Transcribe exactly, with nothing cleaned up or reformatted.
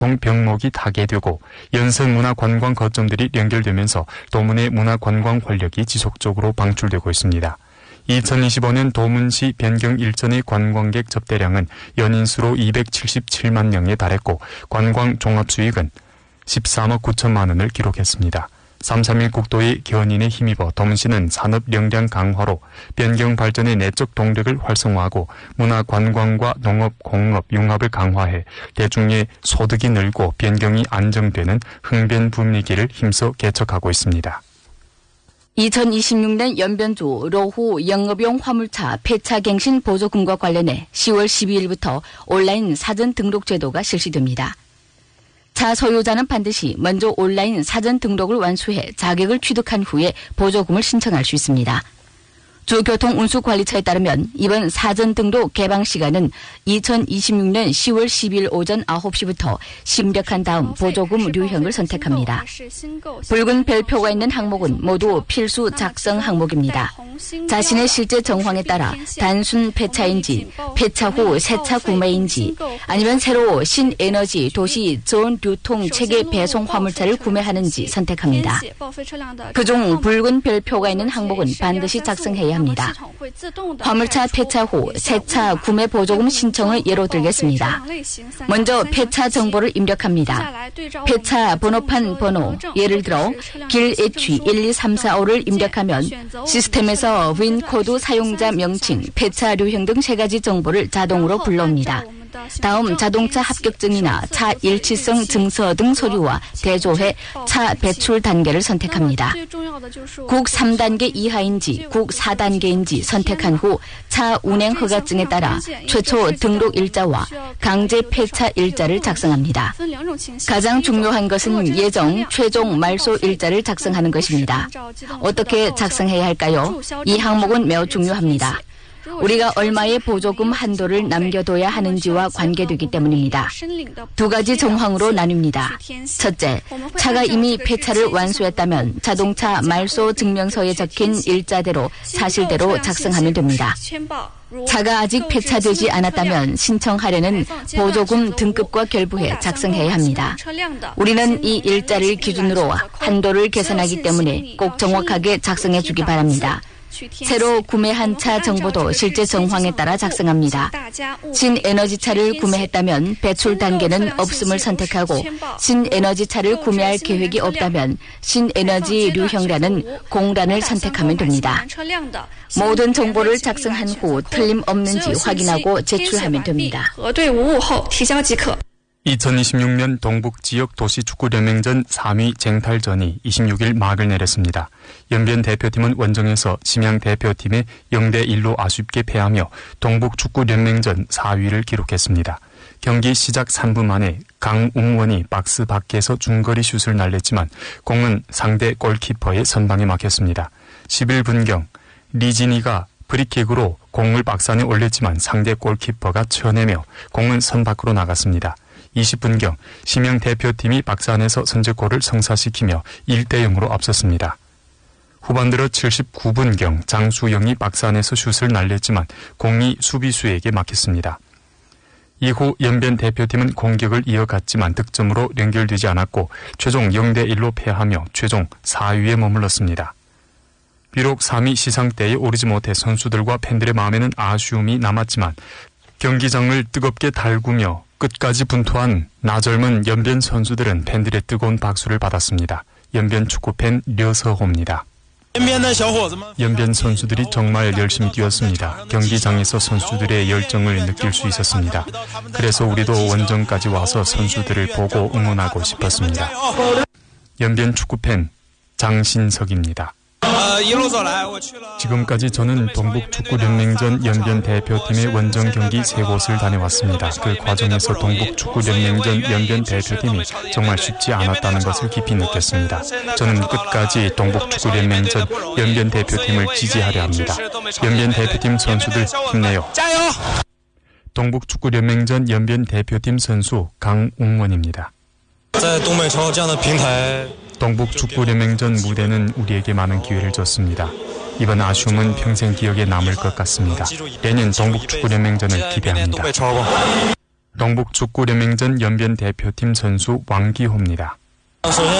병목이 타개되고 연선 문화관광 거점들이 연결되면서 도문의 문화관광 활력이 지속적으로 방출되고 있습니다. 이천이십오 년 도문시 변경 일전의 관광객 접대량은 연인수로 이백칠십칠만 명에 달했고 관광 종합수익은 십삼억 구천만 원을 기록했습니다. 삼삼일 국도의 견인에 힘입어 도문시는 산업 역량 강화로 변경 발전의 내적 동력을 활성화하고 문화 관광과 농업, 공업 융합을 강화해 대중의 소득이 늘고 변경이 안정되는 흥변 분위기를 힘써 개척하고 있습니다. 이천이십육 년 연변주 로후 영업용 화물차 폐차갱신 보조금과 관련해 시월 십이일부터 온라인 사전 등록 제도가 실시됩니다. 차 소유자는 반드시 먼저 온라인 사전 등록을 완수해 자격을 취득한 후에 보조금을 신청할 수 있습니다. 주교통운수관리처에 따르면 이번 사전 등록 개방 시간은 이천이십육 년 시월 십일 오전 아홉 시부터 심력한 다음 보조금 류형을 선택합니다. 붉은 별표가 있는 항목은 모두 필수 작성 항목입니다. 자신의 실제 정황에 따라 단순 폐차인지, 폐차 후 새차 구매인지, 아니면 새로 신에너지 도시 전 유통 체계 배송 화물차를 구매하는지 선택합니다. 그중 붉은 별표가 있는 항목은 반드시 작성해야 합니다. 화물차 폐차 후 새차 구매 보조금 신청을 예로 들겠습니다. 먼저 폐차 정보를 입력합니다. 폐차 번호판 번호, 예를 들어 길 에이치 일이삼사오를 입력하면 시스템에서 윈코드 사용자 명칭, 폐차 류형 등 세 가지 정보를 자동으로 불러옵니다. 다음 자동차 합격증이나 차 일치성 증서 등 서류와 대조해 차 배출 단계를 선택합니다. 국 삼 단계 이하인지 국 사 단계인지 선택한 후 차 운행 허가증에 따라 최초 등록 일자와 강제 폐차 일자를 작성합니다. 가장 중요한 것은 예정 최종 말소 일자를 작성하는 것입니다. 어떻게 작성해야 할까요? 이 항목은 매우 중요합니다. 우리가 얼마의 보조금 한도를 남겨둬야 하는지와 관계되기 때문입니다. 두 가지 정황으로 나뉩니다. 첫째, 차가 이미 폐차를 완수했다면 자동차 말소 증명서에 적힌 일자대로 사실대로 작성하면 됩니다. 차가 아직 폐차되지 않았다면 신청하려는 보조금 등급과 결부해 작성해야 합니다. 우리는 이 일자를 기준으로 한도를 계산하기 때문에 꼭 정확하게 작성해 주기 바랍니다. 새로 구매한 차 정보도 실제 정황에 따라 작성합니다. 신에너지차를 구매했다면 배출 단계는 없음을 선택하고 신에너지차를 구매할 계획이 없다면 신에너지 류형란은 공란을 선택하면 됩니다. 모든 정보를 작성한 후 틀림없는지 확인하고 제출하면 됩니다. 이천이십육 년 동북지역 도시축구연맹전 삼 위 쟁탈전이 이십육일 막을 내렸습니다. 연변 대표팀은 원정에서 심양 대표팀에 영 대 일로 아쉽게 패하며 동북축구연맹전 사 위를 기록했습니다. 경기 시작 삼 분 만에 강웅원이 박스 밖에서 중거리 슛을 날렸지만 공은 상대 골키퍼의 선방에 막혔습니다. 십일 분경 리진이가 프리킥으로 공을 박스 안에 올렸지만 상대 골키퍼가 쳐내며 공은 선 밖으로 나갔습니다. 이십 분경 심양 대표팀이 박스 안에서 선제골을 성사시키며 일 대 영으로 앞섰습니다. 후반 들어 칠십구 분경 장수영이 박스 안에서 슛을 날렸지만 공이 수비수에게 막혔습니다. 이후 연변 대표팀은 공격을 이어갔지만 득점으로 연결되지 않았고 최종 영 대 일로 패하며 최종 사 위에 머물렀습니다. 비록 삼 위 시상대에 오르지 못해 선수들과 팬들의 마음에는 아쉬움이 남았지만 경기장을 뜨겁게 달구며 끝까지 분투한 나절문 연변 선수들은 팬들의 뜨거운 박수를 받았습니다. 연변 축구팬 려서호입니다. 연변 선수들이 정말 열심히 뛰었습니다. 경기장에서 선수들의 열정을 느낄 수 있었습니다. 그래서 우리도 원정까지 와서 선수들을 보고 응원하고 싶었습니다. 연변 축구팬 장신석입니다. 지금까지 저는 동북축구연맹전 연변 대표팀의 원정 경기 세 곳을 다녀왔습니다. 그 과정에서 동북축구연맹전 연변 대표팀이 정말 쉽지 않았다는 것을 깊이 느꼈습니다. 저는 끝까지 동북축구연맹전 연변 대표팀을 지지하려 합니다. 연변 대표팀 선수들 힘내요. 동북축구연맹전 연변 대표팀 선수 강웅원입니다. 동북축구연맹전 무대는 우리에게 많은 기회를 줬습니다. 이번 아쉬움은 평생 기억에 남을 것 같습니다. 내년 동북축구연맹전을 기대합니다. 동북축구연맹전 연변 대표팀 선수 왕기호입니다. 首先